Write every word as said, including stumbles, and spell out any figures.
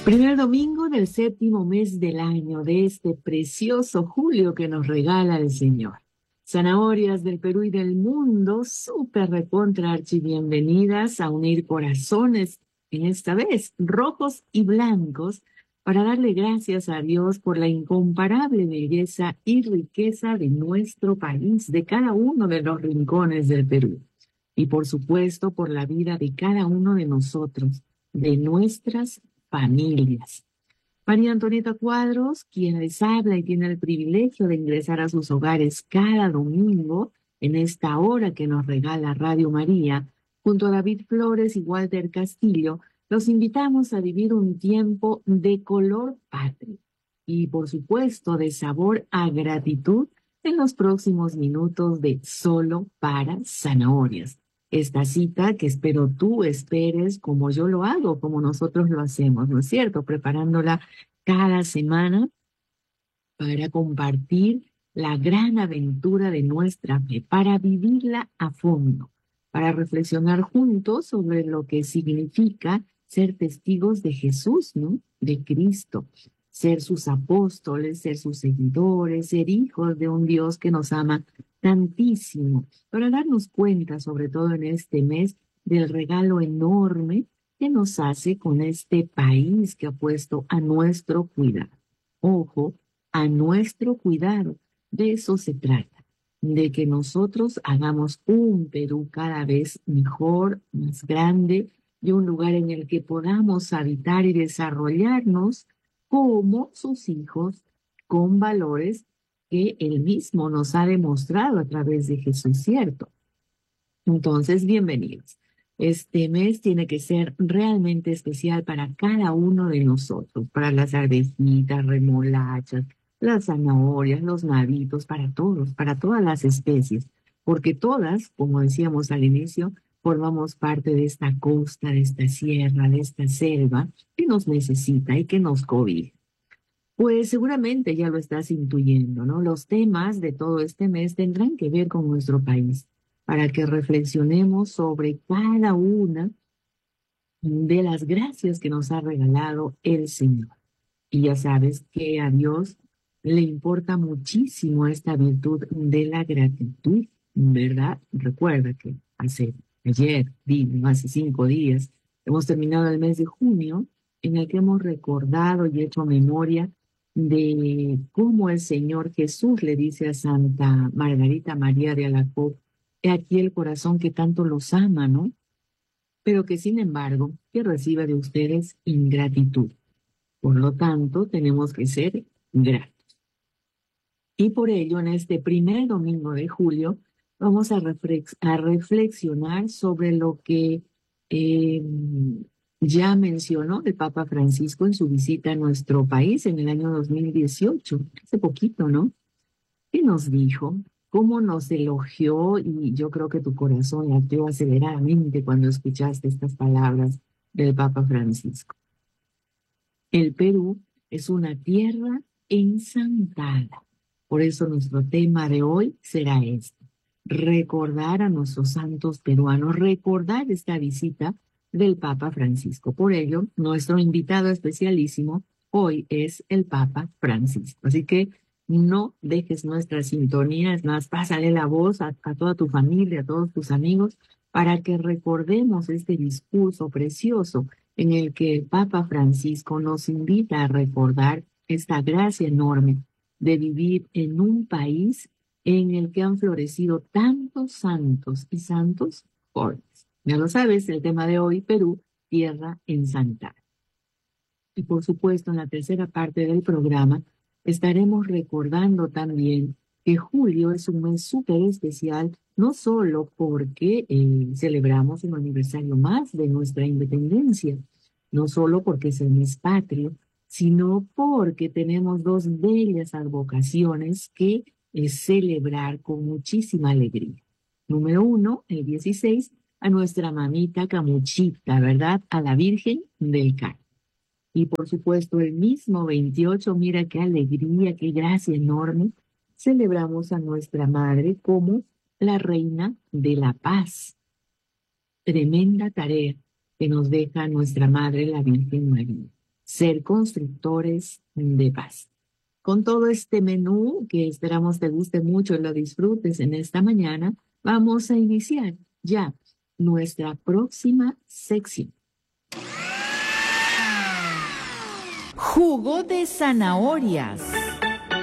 Primer domingo del séptimo mes del año, de este precioso julio que nos regala el Señor. Zanahorias del Perú y del mundo, súper recontra archi bienvenidas a unir corazones, en esta vez rojos y blancos, para darle gracias a Dios por la incomparable belleza y riqueza de nuestro país, de cada uno de los rincones del Perú. Y por supuesto por la vida de cada uno de nosotros, de nuestras familias. María Antonieta Cuadros, quien les habla y tiene el privilegio de ingresar a sus hogares cada domingo en esta hora que nos regala Radio María, junto a David Flores y Walter Castillo, los invitamos a vivir un tiempo de color patrio y, por supuesto, de sabor a gratitud en los próximos minutos de Solo para Zanahorias. Esta cita que espero tú esperes como yo lo hago, como nosotros lo hacemos, ¿no es cierto? Preparándola cada semana para compartir la gran aventura de nuestra fe, para vivirla a fondo, para reflexionar juntos sobre lo que significa ser testigos de Jesús, ¿no? De Cristo, ser sus apóstoles, ser sus seguidores, ser hijos de un Dios que nos ama tantísimo, para darnos cuenta, sobre todo en este mes, del regalo enorme que nos hace con este país que ha puesto a nuestro cuidado. Ojo, a nuestro cuidado. De eso se trata, de que nosotros hagamos un Perú cada vez mejor, más grande, y un lugar en el que podamos habitar y desarrollarnos como sus hijos, con valores que Él mismo nos ha demostrado a través de Jesús, ¿cierto? Entonces, bienvenidos. Este mes tiene que ser realmente especial para cada uno de nosotros, para las arvejitas, remolachas, las zanahorias, los navitos, para todos, para todas las especies, porque todas, como decíamos al inicio, formamos parte de esta costa, de esta sierra, de esta selva que nos necesita y que nos cobija. Pues seguramente ya lo estás intuyendo, ¿no? Los temas de todo este mes tendrán que ver con nuestro país, para que reflexionemos sobre cada una de las gracias que nos ha regalado el Señor. Y ya sabes que a Dios le importa muchísimo esta virtud de la gratitud, ¿verdad? Recuerda que hace ayer, vino, hace cinco días, hemos terminado el mes de junio, en el que hemos recordado y hecho memoria de cómo el Señor Jesús le dice a Santa Margarita María de Alacoque: he aquí el corazón que tanto los ama, ¿no? Pero que sin embargo, que recibe de ustedes ingratitud. Por lo tanto, tenemos que ser gratos. Y por ello, en este primer domingo de julio, vamos a, reflex a reflexionar sobre lo que eh, ya mencionó el Papa Francisco en su visita a nuestro país en el año dos mil dieciocho, hace poquito, ¿no? ¿Qué nos dijo? ¿Cómo nos elogió? Y yo creo que tu corazón lateó aceleradamente cuando escuchaste estas palabras del Papa Francisco. El Perú es una tierra ensantada. Por eso nuestro tema de hoy será este: recordar a nuestros santos peruanos, recordar esta visita del Papa Francisco. Por ello, nuestro invitado especialísimo hoy es el Papa Francisco. Así que no dejes nuestra sintonía, es más, pásale la voz a, a toda tu familia, a todos tus amigos, para que recordemos este discurso precioso en el que el Papa Francisco nos invita a recordar esta gracia enorme de vivir en un país en el que han florecido tantos santos y santos jóvenes. Ya lo sabes, el tema de hoy: Perú, tierra ensantada. Y por supuesto, en la tercera parte del programa estaremos recordando también que julio es un mes súper especial, no solo porque eh, celebramos un aniversario más de nuestra independencia, no solo porque es el mes patrio, sino porque tenemos dos bellas advocaciones que eh, celebrar con muchísima alegría. Número uno, el dieciséis, a nuestra mamita Camuchita, ¿verdad? A la Virgen del Carmen. Y por supuesto, el mismo veintiocho, mira qué alegría, qué gracia enorme, celebramos a nuestra madre como la reina de la paz. Tremenda tarea que nos deja nuestra madre, la Virgen María. ser constructores de paz. Con todo este menú que esperamos te guste mucho y lo disfrutes en esta mañana, vamos a iniciar ya nuestra próxima sección. Jugo de zanahorias.